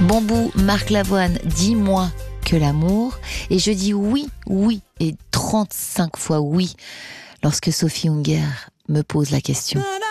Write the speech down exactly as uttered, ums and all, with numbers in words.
Bambou, Marc Lavoine, dis-moi que l'amour. Et je dis oui, oui, et trente-cinq fois oui, lorsque Sophie Hunger me pose la question.